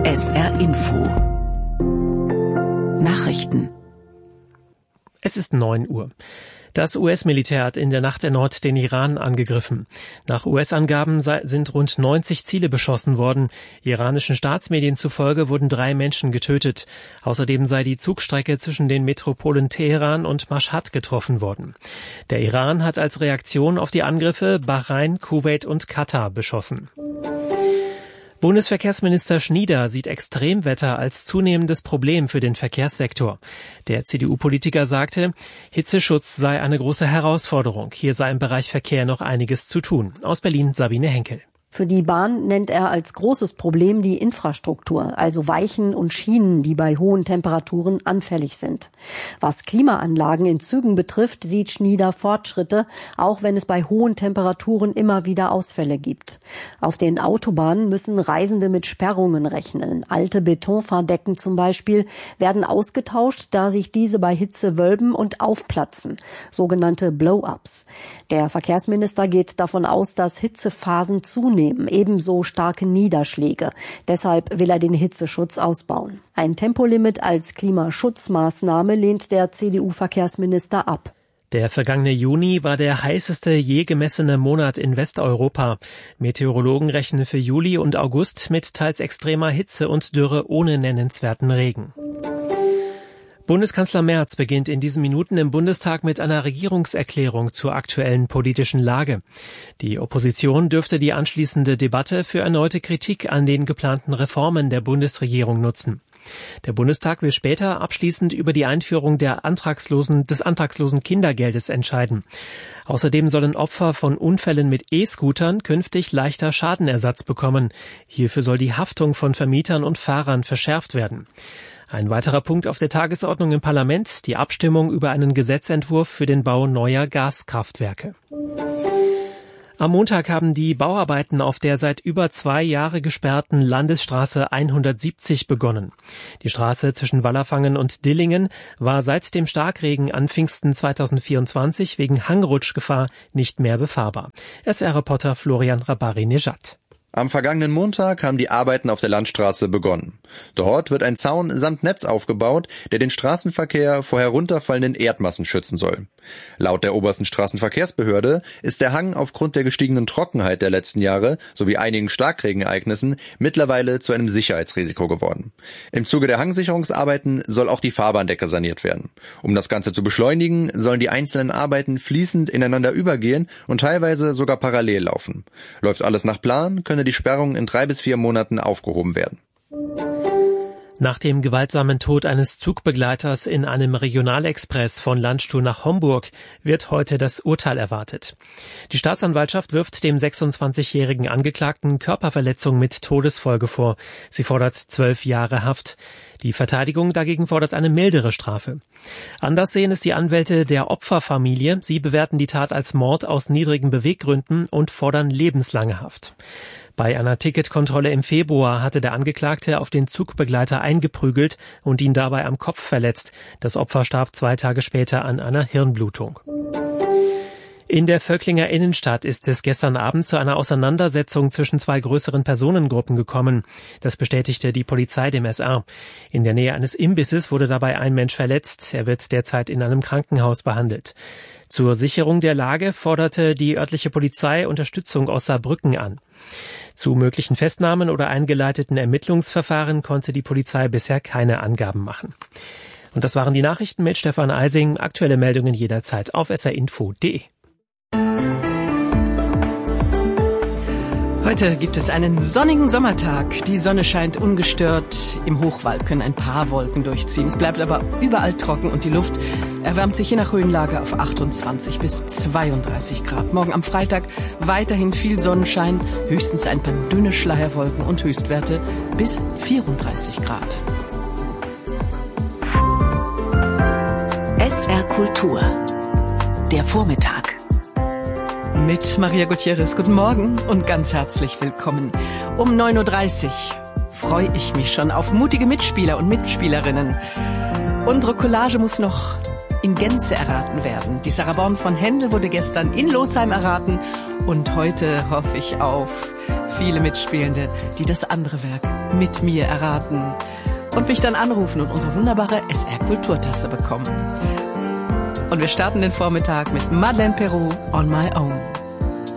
SR Info Nachrichten. Es ist 9 Uhr. Das US-Militär hat in der Nacht erneut den Iran angegriffen. Nach US-Angaben sind rund 90 Ziele beschossen worden. Iranischen Staatsmedien zufolge wurden 3 Menschen getötet. Außerdem sei die Zugstrecke zwischen den Metropolen Teheran und Maschhad getroffen worden. Der Iran hat als Reaktion auf die Angriffe Bahrain, Kuwait und Katar beschossen. Bundesverkehrsminister Schnieder sieht Extremwetter als zunehmendes Problem für den Verkehrssektor. Der CDU-Politiker sagte, Hitzeschutz sei eine große Herausforderung. Hier sei im Bereich Verkehr noch einiges zu tun. Aus Berlin Sabine Henkel. Für die Bahn nennt er als großes Problem die Infrastruktur, also Weichen und Schienen, die bei hohen Temperaturen anfällig sind. Was Klimaanlagen in Zügen betrifft, sieht Schnieder Fortschritte, auch wenn es bei hohen Temperaturen immer wieder Ausfälle gibt. Auf den Autobahnen müssen Reisende mit Sperrungen rechnen. Alte Betonfahrdecken zum Beispiel werden ausgetauscht, da sich diese bei Hitze wölben und aufplatzen, sogenannte Blow-ups. Der Verkehrsminister geht davon aus, dass Hitzephasen zunehmen, ebenso starke Niederschläge. Deshalb will er den Hitzeschutz ausbauen. Ein Tempolimit als Klimaschutzmaßnahme lehnt der CDU-Verkehrsminister ab. Der vergangene Juni war der heißeste je gemessene Monat in Westeuropa. Meteorologen rechnen für Juli und August mit teils extremer Hitze und Dürre ohne nennenswerten Regen. Bundeskanzler Merz beginnt in diesen Minuten im Bundestag mit einer Regierungserklärung zur aktuellen politischen Lage. Die Opposition dürfte die anschließende Debatte für erneute Kritik an den geplanten Reformen der Bundesregierung nutzen. Der Bundestag will später abschließend über die Einführung des antragslosen Kindergeldes entscheiden. Außerdem sollen Opfer von Unfällen mit E-Scootern künftig leichter Schadenersatz bekommen. Hierfür soll die Haftung von Vermietern und Fahrern verschärft werden. Ein weiterer Punkt auf der Tagesordnung im Parlament, die Abstimmung über einen Gesetzentwurf für den Bau neuer Gaskraftwerke. Am Montag haben die Bauarbeiten auf der seit über 2 Jahren gesperrten Landesstraße 170 begonnen. Die Straße zwischen Wallerfangen und Dillingen war seit dem Starkregen an Pfingsten 2024 wegen Hangrutschgefahr nicht mehr befahrbar. SR-Reporter Florian Rabari-Nejad. Am vergangenen Montag haben die Arbeiten auf der Landstraße begonnen. Dort wird ein Zaun samt Netz aufgebaut, der den Straßenverkehr vor herunterfallenden Erdmassen schützen soll. Laut der obersten Straßenverkehrsbehörde ist der Hang aufgrund der gestiegenen Trockenheit der letzten Jahre sowie einigen Starkregenereignissen mittlerweile zu einem Sicherheitsrisiko geworden. Im Zuge der Hangsicherungsarbeiten soll auch die Fahrbahndecke saniert werden. Um das Ganze zu beschleunigen, sollen die einzelnen Arbeiten fließend ineinander übergehen und teilweise sogar parallel laufen. Läuft alles nach Plan, könne die Sperrung in 3 bis 4 Monaten aufgehoben werden. Nach dem gewaltsamen Tod eines Zugbegleiters in einem Regionalexpress von Landstuhl nach Homburg wird heute das Urteil erwartet. Die Staatsanwaltschaft wirft dem 26-jährigen Angeklagten Körperverletzung mit Todesfolge vor. Sie fordert 12 Jahre Haft. Die Verteidigung dagegen fordert eine mildere Strafe. Anders sehen es die Anwälte der Opferfamilie. Sie bewerten die Tat als Mord aus niedrigen Beweggründen und fordern lebenslange Haft. Bei einer Ticketkontrolle im Februar hatte der Angeklagte auf den Zugbegleiter eingeprügelt und ihn dabei am Kopf verletzt. Das Opfer starb 2 Tage später an einer Hirnblutung. In der Völklinger Innenstadt ist es gestern Abend zu einer Auseinandersetzung zwischen 2 größeren Personengruppen gekommen. Das bestätigte die Polizei dem SR. In der Nähe eines Imbisses wurde dabei ein Mensch verletzt. Er wird derzeit in einem Krankenhaus behandelt. Zur Sicherung der Lage forderte die örtliche Polizei Unterstützung aus Saarbrücken an. Zu möglichen Festnahmen oder eingeleiteten Ermittlungsverfahren konnte die Polizei bisher keine Angaben machen. Und das waren die Nachrichten mit Stefan Eising. Aktuelle Meldungen jederzeit auf srinfo.de. Heute gibt es einen sonnigen Sommertag. Die Sonne scheint ungestört. Im Hochwald können ein paar Wolken durchziehen. Es bleibt aber überall trocken und die Luft erwärmt sich je nach Höhenlage auf 28 bis 32 Grad. Morgen am Freitag weiterhin viel Sonnenschein, höchstens ein paar dünne Schleierwolken und Höchstwerte bis 34 Grad. SR Kultur. Der Vormittag. Mit Maria Gutierrez. Guten Morgen und ganz herzlich willkommen. Um 9.30 Uhr freue ich mich schon auf mutige Mitspieler und Mitspielerinnen. Unsere Collage muss noch in Gänze erraten werden. Die Sarah Born von Händel wurde gestern in Losheim erraten und heute hoffe ich auf viele Mitspielende, die das andere Werk mit mir erraten und mich dann anrufen und unsere wunderbare SR-Kulturtasse bekommen. Und wir starten den Vormittag mit Madeleine Peru, On My Own.